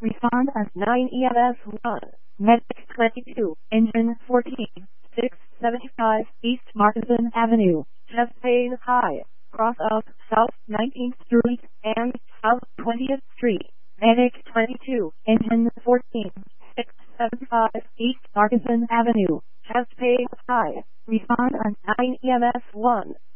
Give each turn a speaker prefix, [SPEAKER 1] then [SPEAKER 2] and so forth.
[SPEAKER 1] Respond on 9 EMS 1. Medic 22, Engine 14, 675 East Martinson Avenue, chest pain high, cross of South 19th Street and South 20th Street. Medic 22, Engine 14, 675 East Martinson Avenue, chest pain high. Respond on 9 EMS 1.